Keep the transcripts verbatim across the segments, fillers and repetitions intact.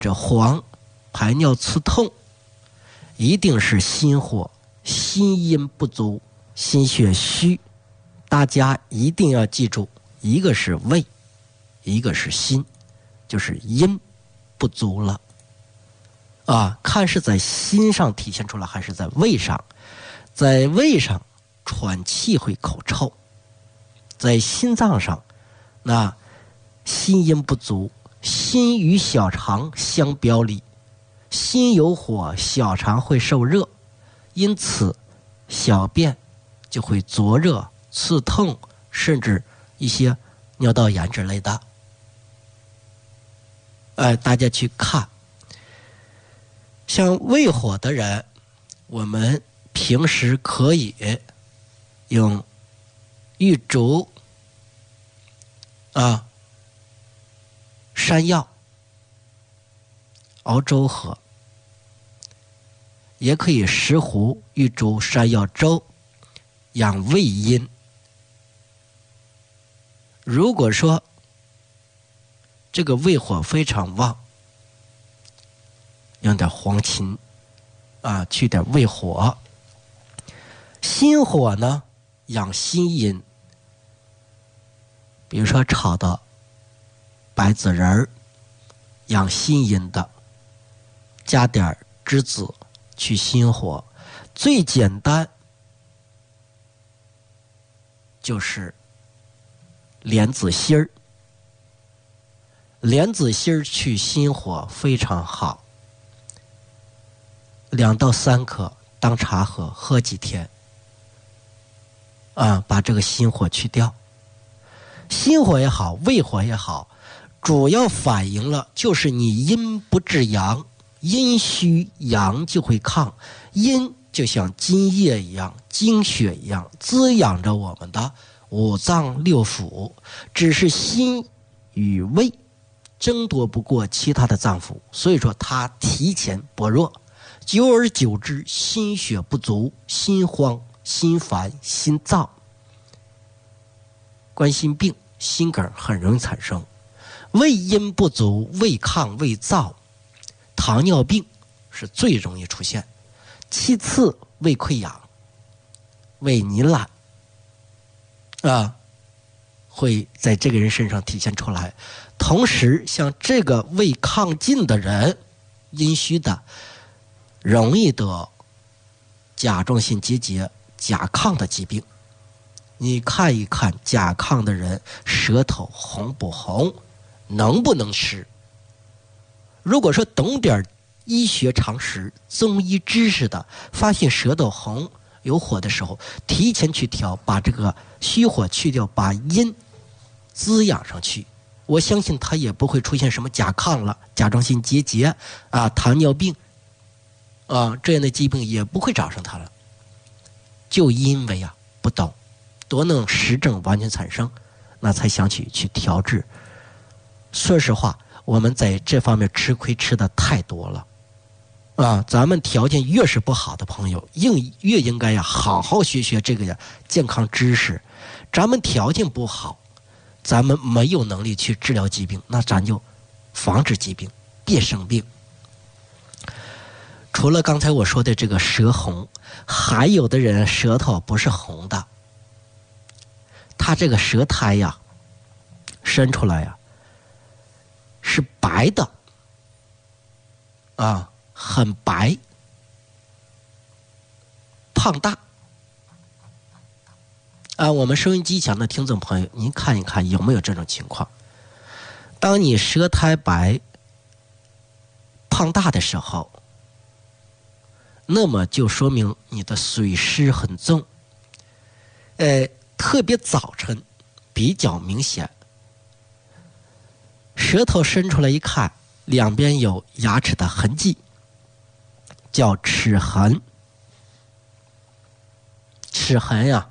这黄排尿刺痛，一定是心火心阴不足，心血虚。大家一定要记住，一个是胃，一个是心，就是阴不足了啊。看是在心上体现出来，还是在胃上。在胃上喘气会口臭，在心脏上那心阴不足，心与小肠相表里，心有火，小肠会受热，因此小便就会灼热刺痛，甚至一些尿道炎之类的。呃，大家去看，像胃火的人，我们平时可以用玉竹啊、山药熬粥喝，也可以石斛、玉竹、山药粥养胃阴。如果说这个胃火非常旺，用点黄芩啊，去点胃火。心火呢，养心阴，比如说炒的白子仁儿，养心阴的，加点栀子去心火。最简单就是莲子心儿，莲子心儿去心火非常好，两到三克当茶喝，喝几天啊，把这个心火去掉。心火也好，胃火也好，主要反映了就是你阴不至阳，阴虚阳就会亢。阴就像津液一样，精血一样，滋养着我们的五脏六腑，只是心与胃争夺不过其他的脏腑，所以说它提前薄弱，久而久之心血不足，心慌心烦心燥，冠心病心梗很容易产生。胃阴不足，胃亢胃燥，糖尿病是最容易出现，其次胃溃疡、胃糜烂啊，会在这个人身上体现出来。同时像这个胃亢进的人，阴虚的，容易得甲状腺结节、甲亢的疾病。你看一看甲亢的人舌头红不红，能不能吃。如果说懂点医学常识、中医知识的，发现舌头红有火的时候，提前去调，把这个虚火去掉，把阴滋养上去，我相信他也不会出现什么甲亢了、甲状腺结节啊、糖尿病啊这样的疾病也不会找上他了。就因为啊不懂，多能实证完全产生，那才想起去调治。说实话，我们在这方面吃亏吃的太多了啊！咱们条件越是不好的朋友，应越应该呀好好学学这个呀健康知识。咱们条件不好，咱们没有能力去治疗疾病，那咱就防止疾病，别生病。除了刚才我说的这个舌红，还有的人舌头不是红的，他这个舌苔呀伸出来呀是白的啊，很白，胖大啊。我们收音机前的听众朋友，您看一看有没有这种情况。当你舌苔白胖大的时候，那么就说明你的水湿很重，呃，特别早晨比较明显。舌头伸出来一看，两边有牙齿的痕迹，叫齿痕。齿痕呀、啊，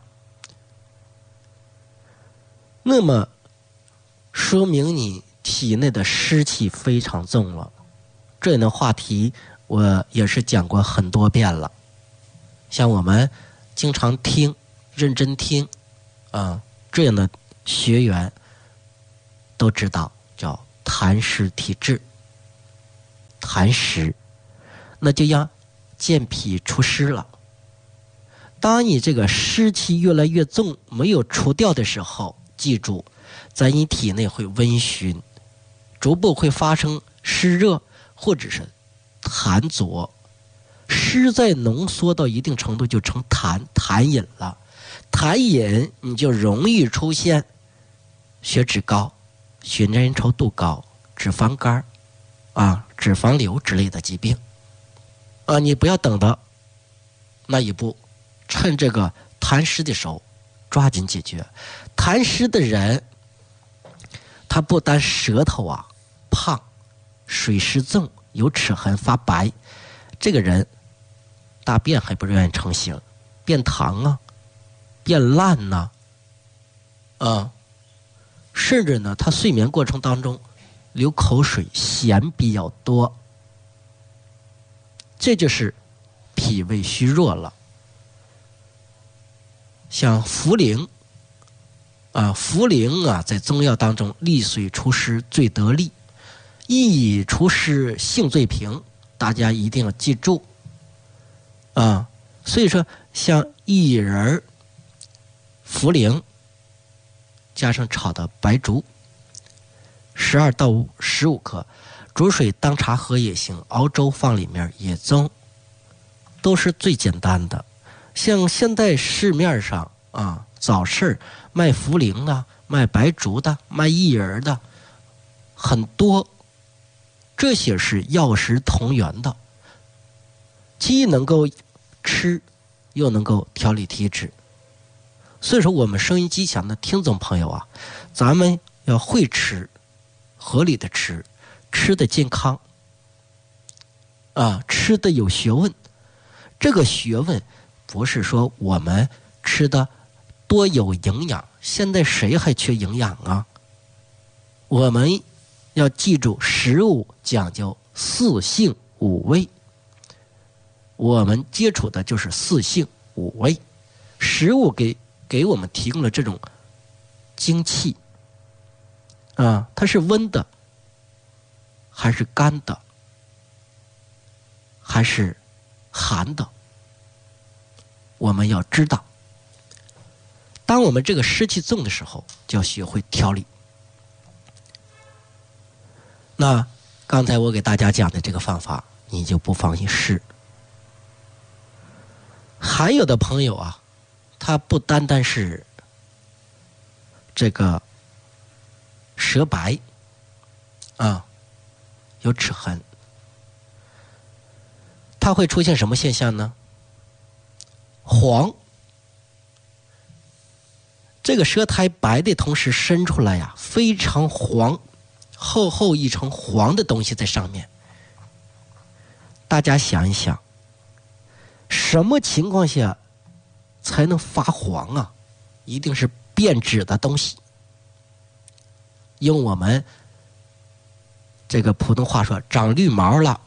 那么说明你体内的湿气非常重了。这样的话题我也是讲过很多遍了，像我们经常听、认真听啊，这样的学员都知道，叫痰湿体质痰湿，那就要健脾除湿了。当你这个湿气越来越重，没有除掉的时候，记住，在你体内会温煦，逐步会发生湿热或者是痰浊。湿在浓缩到一定程度就成痰痰饮了，痰饮你就容易出现血脂高、血粘稠度高、脂肪肝啊、脂肪瘤之类的疾病啊。你不要等到那一步，趁这个痰湿的时候抓紧解决。痰湿的人，他不单舌头啊胖、水湿重、有齿痕、发白，这个人大便还不愿意成型，变糖啊，变烂呐、啊，啊，甚至呢，他睡眠过程当中流口水、涎比较多，这就是脾胃虚弱了。像茯苓啊，茯苓啊，在中药当中利水除湿最得力，益除湿性最平，大家一定要记住啊。所以说，像薏仁、茯苓加上炒的白术，十二到十五克，煮水当茶喝也行，熬粥放里面也中，都是最简单的。像现在市面上啊，早市卖茯苓的、卖白术的、卖薏仁的很多，这些是药食同源的，既能够吃，又能够调理体质。所以说，我们收音机前的听众朋友啊，咱们要会吃，合理的吃，吃的健康啊，吃的有学问。这个学问不是说我们吃的多有营养，现在谁还缺营养啊？我们要记住，食物讲究四性五味，我们接触的就是四性五味，食物给给我们提供了这种精气啊，它是温的，还是干的，还是寒的？我们要知道，当我们这个湿气重的时候，就要学会调理。那刚才我给大家讲的这个方法，你就不妨一试。还有的朋友啊，他不单单是这个舌白啊，有齿痕，它会出现什么现象呢？黄，这个舌苔白的同时伸出来呀，非常黄，厚厚一层黄的东西在上面。大家想一想，什么情况下才能发黄啊？一定是变质的东西。用我们这个普通话说，长绿毛了，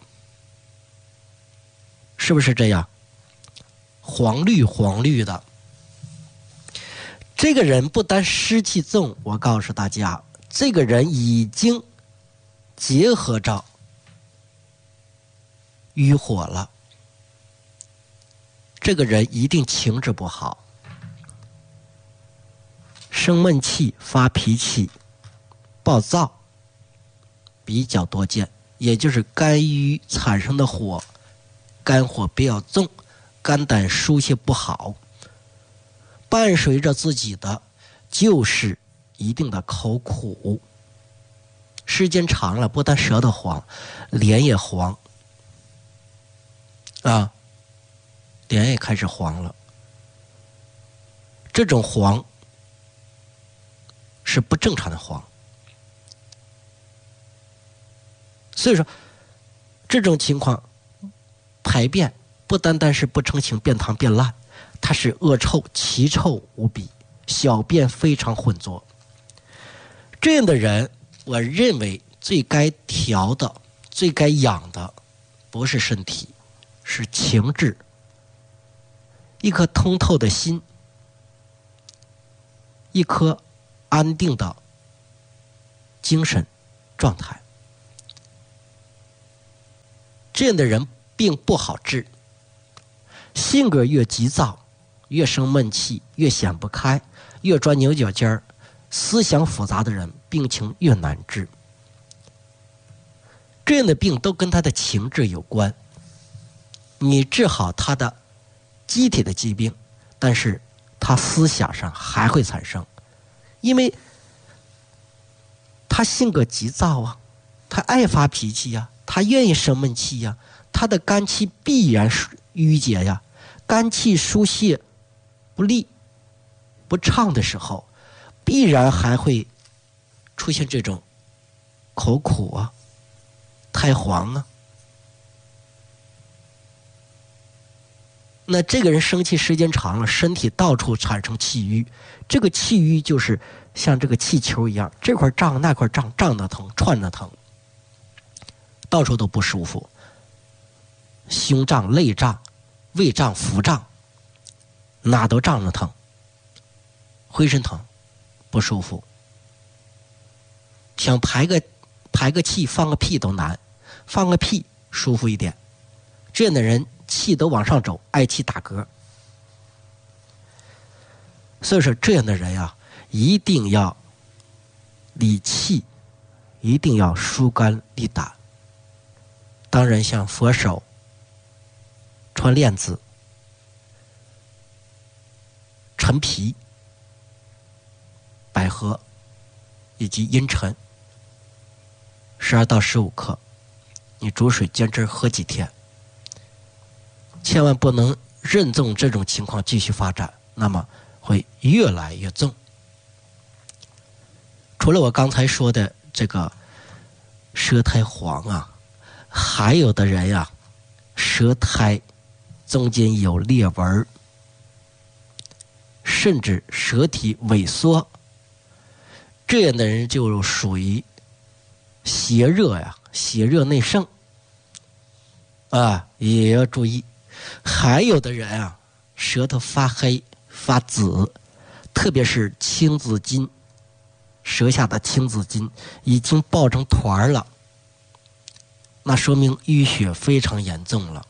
是不是这样？黄绿黄绿的。这个人不单湿气重，我告诉大家，这个人已经结合着瘀火了。这个人一定情志不好，生闷气、发脾气、暴躁比较多见，也就是肝郁产生的火，肝火比较重，肝胆疏泄不好，伴随着自己的就是一定的口苦，时间长了，不但舌头黄，脸也黄啊，脸也开始黄了。这种黄是不正常的黄，所以说这种情况排便不单单是不成形、变糖、变烂，它是恶臭、奇臭无比，小便非常浑浊。这样的人，我认为最该调的、最该养的，不是身体，是情志，一颗通透的心，一颗安定的精神状态。 这样的人病不好治，性格越急躁，越生闷气，越想不开，越钻牛角尖儿，思想复杂的人病情越难治。这样的病都跟他的情志有关。你治好他的机体的疾病，但是他思想上还会产生，因为他性格急躁啊，他爱发脾气呀、啊，他愿意生闷气呀、啊，他的肝气必然郁结呀，肝气疏泄不利不畅的时候，必然还会出现这种口苦啊、苔黄啊。那这个人生气时间长了，身体到处产生气瘀，这个气瘀就是像这个气球一样，这块胀那块胀，胀得疼，串得疼，到处都不舒服，胸胀、肋胀、胃胀、腹胀，哪都胀着疼，浑身疼，不舒服，想排个排个气、放个屁都难，放个屁舒服一点。这样的人气都往上走，爱气打嗝。所以说这样的人呀、啊，一定要理气，一定要疏肝利胆。当然像佛手、川链子、陈皮、百合以及茵陈十二到十五克，你煮水煎汁喝几天，千万不能任纵这种情况继续发展，那么会越来越重。除了我刚才说的这个舌苔黄啊，还有的人呀、啊，舌苔中间有裂纹，甚至舌体萎缩，这样的人就属于邪热呀，邪热内盛啊，也要注意。还有的人啊，舌头发黑发紫，特别是青紫筋，舌下的青紫筋已经爆成团了，那说明淤血非常严重了。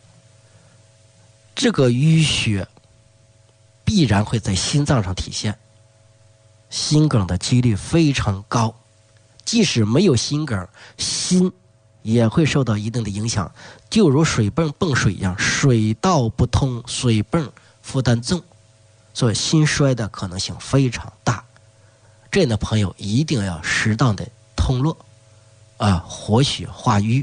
这个淤血必然会在心脏上体现，心梗的几率非常高。即使没有心梗，心也会受到一定的影响，就如水泵泵水一样，水道不通，水泵负担重，所以心衰的可能性非常大。这样的朋友一定要适当的通络啊，活血化瘀。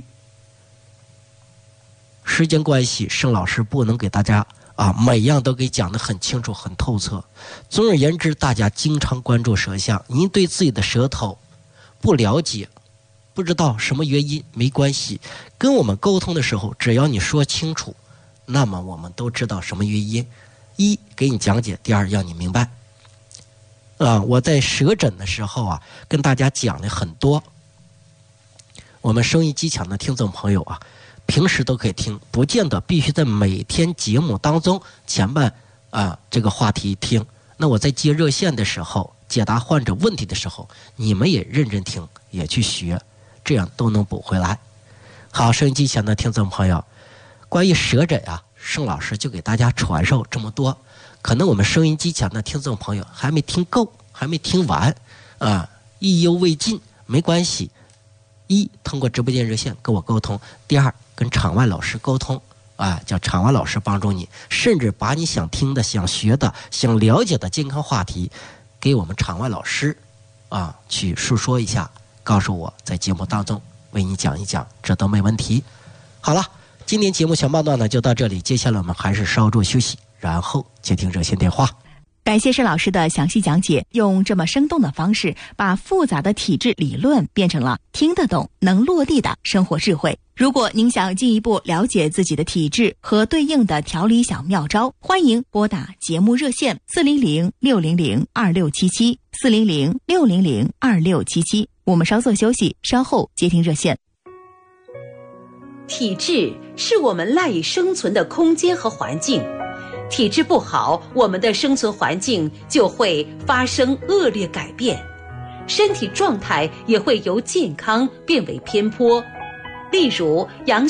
时间关系，盛老师不能给大家啊每样都给讲得很清楚很透彻。总而言之，大家经常关注舌象，您对自己的舌头不了解，不知道什么原因，没关系，跟我们沟通的时候，只要你说清楚，那么我们都知道什么原因。一，给你讲解；第二，让你明白。啊，我在舌诊的时候啊，跟大家讲了很多。我们声音技巧的听众朋友啊，平时都可以听，不见得必须在每天节目当中前半啊这个话题听。那我在接热线的时候，解答患者问题的时候，你们也认真听，也去学，这样都能补回来。好，收音机前的听众朋友，关于舌诊啊，盛老师就给大家传授这么多。可能我们收音机前的听众朋友还没听够，还没听完啊，意犹未尽，没关系。一，通过直播间热线跟我沟通；第二，跟场外老师沟通啊，叫场外老师帮助你，甚至把你想听的、想学的、想了解的健康话题，给我们场外老师啊去述说一下，告诉我，在节目当中为你讲一讲，这都没问题。好了，今天节目小半段呢就到这里，接下来我们还是稍作休息，然后接听热线电话。 感谢盛老师的详细讲解，用这么生动的方式，把复杂的体质理论变成了听得懂、能落地的生活智慧。如果您想进一步了解自己的体质和对应的调理小妙招，欢迎拨打节目热线四零零六零零二六七七四零零六零零二六七七。我们稍作休息，稍后接听热线。 体质是我们赖以生存的空间和环境。体质不好，我们的生存环境就会发生恶劣改变，身体状态也会由健康变为偏颇。例如，阳